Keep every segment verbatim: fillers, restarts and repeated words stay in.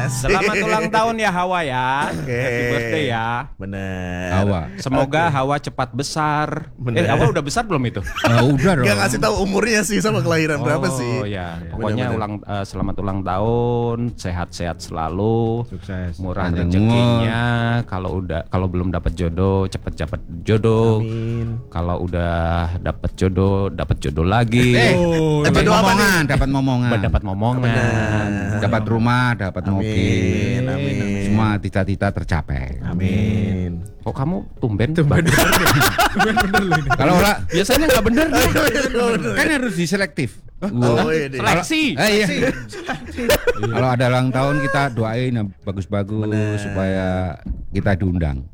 Selamat ulang tahun ya Hawa ya. Oke. Happy birthday ya. Bener. Hawa. Semoga Oke. Hawa cepat besar. Bener. Eh, Hawa udah besar belum itu? Nah, udah dong. Gak ngasih tahu umurnya sih sama kelahiran berapa sih. Oh ya, pokoknya Bener-bener. ulang eh, selamat ulang tahun, sehat-sehat selalu, Sukses. murah Panjang rezekinya. Kalau udah kalau belum dapat jodoh, cepet dapat jodoh. Amin. Kalau udah dapat jodoh, dapat jodoh lagi. Eh, Oh, dapat jodoh apa momongan, dapat momongan. Dapat momongan. Dapat rumah, dapat mobil. Amin, amin, amin. Semua cita-cita tercapai. Amin. Kok kamu tumben? bener bener loh ini. Kalau lah Biasanya nggak bener. kan harus diselektif. Oh, iya deh. Seleksi. Eh, iya. Kalau ada ulang tahun kita doain yang bagus-bagus supaya kita diundang.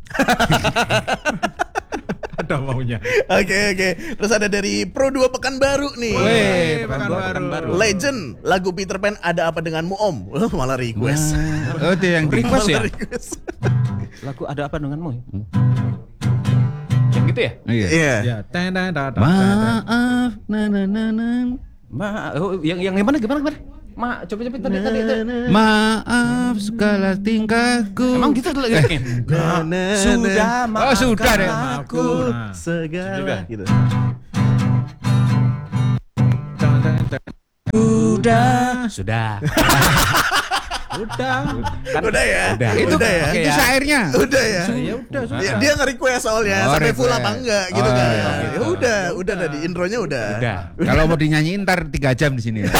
Ada maunya. Oke oke. Terus ada dari Pro dua Pekanbaru nih. Weh, Pekanbaru. Legend lagu Peter Pan Ada Apa Denganmu Om. Oh, malah request. Oh, itu yang Request ya? Malah request. Lagu ada apa denganmu? ya? Yang gitu ya? Iya. Iya. Ya, ten ten ten, ten. Maaf, na na na na. Ma, oh, yang yang gimana gimana gimana? Ma, coba coba tadi tadi. tadi. Maaf segala tingkahku. Emang gitu lagi. Na, na, Sudah na. Oh, sudah deh. aku. Nah. Segala Juga. gitu. Ten, ten, ten. Sudah. Sudah. Udah. Kan- Udah ya. Udah. Itu Udah ya. Oke itu ya. syairnya. Udah ya. Ya udah. Nah. Dia, dia nge-request soalnya Oh, sampai full request. apa enggak gitu Oh, kan. iya. Ya udah, udah tadi intronya udah. Udah. Kalau mau dinyanyiin ntar tiga jam di sini.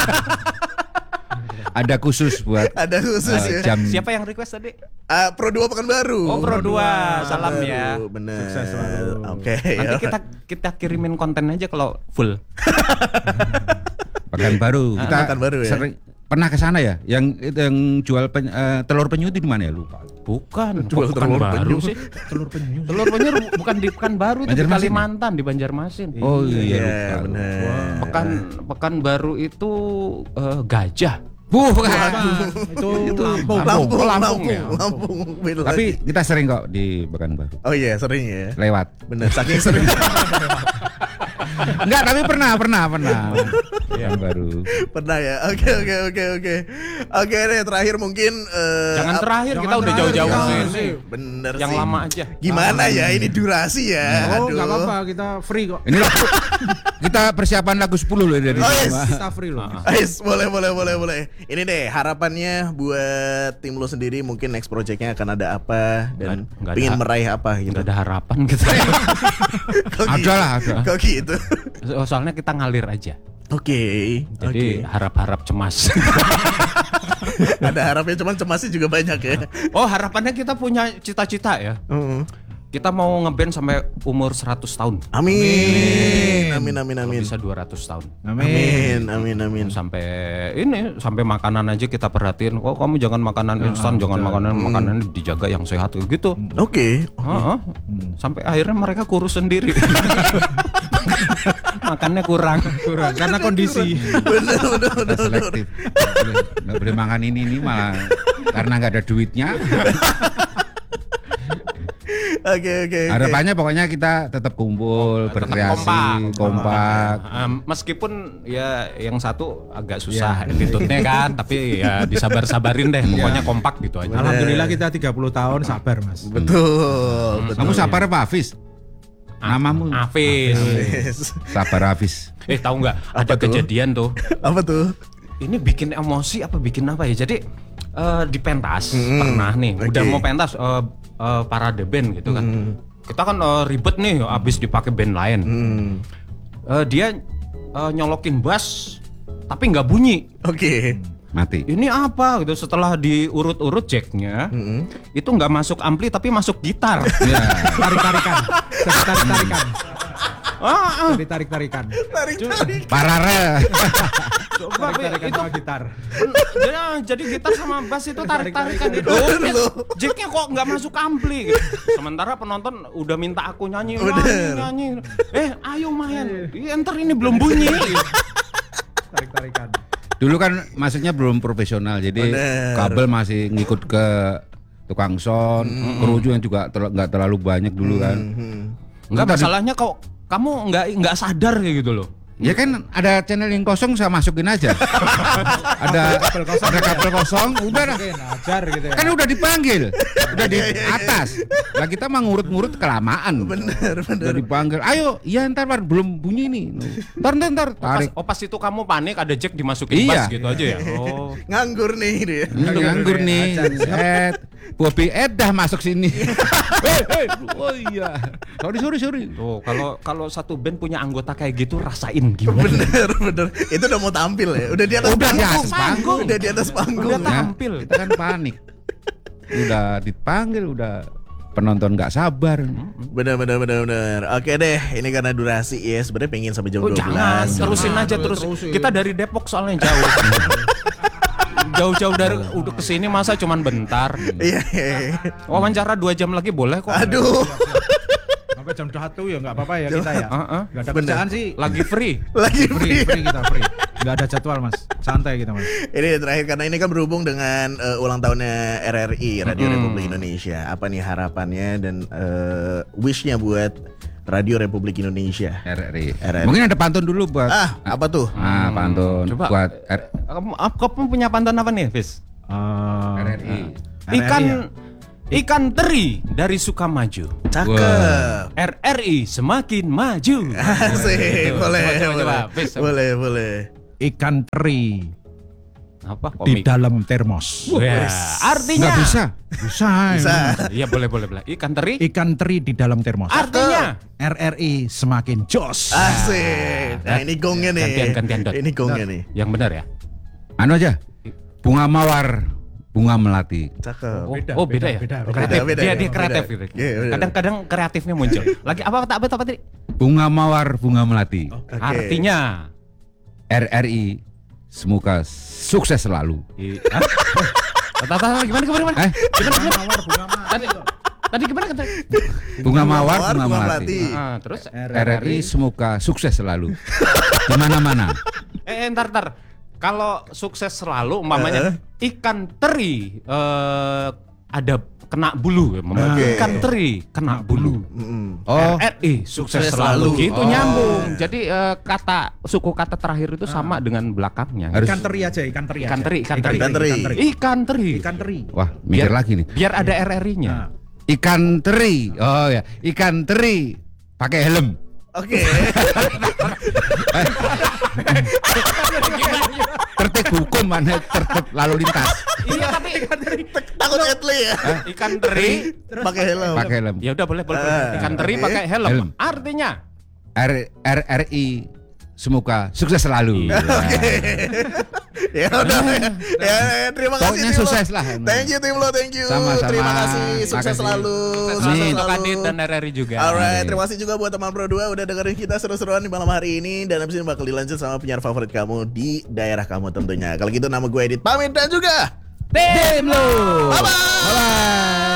Ada khusus buat Ada khusus eh, ya. jam. Siapa yang request tadi? Ah, Pro dua Pekanbaru. Oh, Pro dua. Salam Pekanbaru, ya. Bener. Sukses selalu. Oke. Nanti ya. kita kita kirimin konten aja kalau full. Pekanbaru. Kita Pekanbaru ya. sering pernah ke sana ya? Yang itu yang jual pen- eh, telur penyu itu di mana ya? Lupa. Bukan, Jual bukan telur baru penyu. sih. Telur penyu. Telur penyu bukan di Pekanbaru, itu di Banjarmasin ya? Kalimantan, di Banjarmasin. Oh iya, Iya, lupa. bener. Pekan Pekanbaru itu eh, gajah. Bukan. Itu Lampung. Lampung, Oh, Lampung Lampung, ya. Lampung. Beda Tapi lagi. kita sering kok di Pekanbaru. Oh iya, sering ya. Lewat. Bener, saking sering. Enggak, tapi pernah, pernah, pernah. Pekanbaru. Pernah ya. Oke, oke, oke, oke. Oke deh, terakhir mungkin eh, Jangan ap- terakhir, kita Jangan udah terakhir, jauh-jauh jangan sini. sih. Bener Yang sih. lama aja. Gimana ya ini durasi ya? Oh, Aduh. enggak apa-apa, kita free kok. Ini lagu, kita persiapan lagu sepuluh loh dari Oh, yes. semua. Kita free loh. Ais, boleh, boleh, boleh, boleh. Ini deh harapannya buat tim lo sendiri, mungkin next projectnya akan ada apa dan Nggak- nggak pingin ada- meraih apa gitu. Nggak ada harapan gitu. Kok Ada gitu? lah, ada. Kok gitu? So- Soalnya kita ngalir aja. Oke, Jadi oke. harap-harap cemas. Ada harapnya, cuman cemasnya juga banyak ya. Oh, harapannya kita punya cita-cita ya. Mm. Kita mau ngeband sampai umur seratus tahun. Amin, amin, amin, Kalau amin. bisa dua ratus tahun. Amin, amin, amin. Sampai ini sampai makanan aja kita perhatiin. Oh, kamu jangan makanan instan, jangan makanan makanan dijaga yang sehat gitu. Oke. Heeh. Sampai akhirnya mereka kurus sendiri. Makannya kurang. Kurang karena kondisi. Bener, bener, bener, Kita bener. selektif. Nggak boleh- nggak boleh makan ini ini malah karena nggak ada duitnya. Oke, oke, oke. Harapannya pokoknya kita tetap kumpul, Tetap berkreasi, kompak. kompak. Em, meskipun ya yang satu agak susah attitude-nya kan, tapi ya disabar-sabarin deh. Pokoknya kompak gitu aja. Alhamdulillah kita tiga puluh tahun sabar, Mas. Betul, betul. Kamu sabar apa Hafiz? Namamu Hafiz. Yes. Sabar Hafiz. Eh tahu nggak? Ada tuh? kejadian tuh. Apa tuh? Ini bikin emosi apa bikin apa ya? Jadi eh, di pentas Hmm, pernah nih, udah oke. mau pentas eh, eh, parade band gitu kan. Kita kan eh, ribet nih, abis dipakai band lain. Hmm. Eh, dia eh, nyolokin bass tapi nggak bunyi. Oke. Mati. Ini apa gitu? Setelah diurut-urut jacknya, Hmm. itu nggak masuk ampli tapi masuk gitar. Ya. Tarik-tarikan. Jadi tarik-tarikan. ah, ah. Jadi tarik-tarikan. Tarik-tarik. Parare. Coba Tarik-tarikan itu sama gitar. jadi, jadi gitar sama bass itu tarik-tarikan itu. Bener. Jacknya kok nggak masuk ampli gitu. Sementara penonton udah minta aku nyanyi, nyanyi, Bener. nyanyi. Eh, ayo main. Iya, ntar ini belum bunyi. Tarik-tarikan. Dulu kan maksudnya belum profesional, jadi Bener. kabel masih ngikut ke tukang sound, kerucu yang juga tel- nggak terlalu banyak dulu kan. Hmm. Enggak, Tadi- masalahnya kok kamu nggak nggak sadar kayak gitu loh. Ya kan ada channel yang kosong saya masukin aja. ada Kabel kosong. ada kabel kosong, udah dah. Mungkin ajar gitu ya. Kan udah dipanggil, udah di atas. Lah kita mah ngurut-ngurut kelamaan. Bener, bener. Udah dipanggil. Ayo, iya ntar War, belum bunyi nih. Ntar ntar, ntar Oh, pas, tarik. oh pas itu kamu panik ada jack dimasukin Iya. bas gitu aja ya. Oh. Nganggur nih dia. Ini nganggur nih. Set. Bobby Ed dah masuk sini. Hei, hei. Oh iya. Sorry, sorry, sorry. Tuh, kalau kalau satu band punya anggota kayak gitu rasain gimana? Bener, bener. Itu udah mau tampil ya. Udah di atas Udah di panggung. atas panggung. Udah di atas panggung. Udah Ya, tampil. kita kan panik. Udah dipanggil, udah penonton nggak sabar. Bener, bener, bener, bener. Oke deh, ini karena durasi ya. Sebenarnya pengen sampai jam Oh, dua belas. jangan, terusin aja terus. Kita dari Depok soalnya jauh. Jauh-jauh dari udah kesini masa cuman bentar. Iya, iya, iya. Wawancara dua jam lagi boleh kok. Aduh. Sampai jam satu ya nggak apa-apa ya kita ya. Heeh. Nggak ada Bener. kerjaan sih. Lagi free. Lagi Free, free. free kita free. Nggak ada jadwal mas. Santai kita mas. Ini terakhir karena ini kan berhubung dengan eh, ulang tahunnya R R I Radio Republik Indonesia. Apa nih harapannya dan eh, wishnya buat Radio Republik Indonesia? R R I. R R I. Mungkin ada pantun dulu buat. Ah, apa tuh? Ah, pantun Coba. buat R- Kamu, kamu punya pantun apa nih, Fis? Eh, RRI. Ikan ya? ikan teri dari Sukamaju. Cakep. R R I semakin maju. Asik, Gitu. boleh, Coba, coba, boleh. coba. Fis, Boleh, boleh. Ikan teri apa di komik? dalam termos. Wah, artinya Nggak bisa. Bisa. Bisa. Iya boleh boleh boleh. Ikan teri Ikan teri di dalam termos. artinya R R I semakin jos. Asik. Nah, ini gongnya nih. Gantian, gantian, Dot. Ini gongnya nih. yang benar ya. Anu aja. Bunga mawar, bunga melati. Cakep. Oh Beda, beda, oh, beda, beda, ya. beda, beda. Kreatif. Beda, dia beda, dia kreatif beda. gitu. Iya, beda. Kadang-kadang kreatifnya muncul. Lagi apa apa apa, apa tadi? Bunga mawar, bunga melati. Oke. Artinya R R I semoga sukses selalu. I- Hah? Tata, tata, gimana gimana gimana? Eh, Gimana gimana? Mawar bunga Tadi, tadi gimana kata? bunga mawar, mawar, bunga bunga melati. melati. Ah, terus R R I semoga sukses selalu. Di mana-mana. eh eh, ntar ntar. Kalau sukses selalu umpamanya ikan teri eh ada kena bulu ya, umpamanya. Oke. Ikan teri kena bulu. Mm-mm. Oh, R R I sukses, Sukses selalu. selalu. Gitu Oh. nyambung. Jadi eh, kata suku kata terakhir itu sama dengan belakangnya. Harus- Ikan teri aja, ikan teri. Ikan aja. teri, ikan teri. Ikan teri. Ikan teri. Ikan teri. wah, mikir Biar- lagi nih. Biar ada R R I-nya. Nah, Ikan teri. Oh ya, ikan teri pakai helm. Oke. Tertib hukum mana tertib lalu lintas. Iya tapi Takut Etli ya. ikan teri Pakai helm. Pakai helm. ya udah boleh boleh. boleh. Ah, Ikan teri oke. pakai helm. Helm. Artinya R R R I semoga sukses selalu. Iya. Ya udah. Ya, terima kasih. Pokoknya Tim Lo. sukses lah. Thank you tim lo, thank you. Sama-sama. Terima kasih. Sukses Makasih. selalu. sukses Sukses selalu untuk selalu. Adit dan R R I juga. Alright, terima kasih juga buat teman Pro dua udah dengerin kita seru-seruan di malam hari ini. Dan abis ini bakal dilanjut sama penyiar favorit kamu di daerah kamu tentunya. Kalau gitu nama gue Edit pamit dan juga Tim lo. bye-bye. Bye.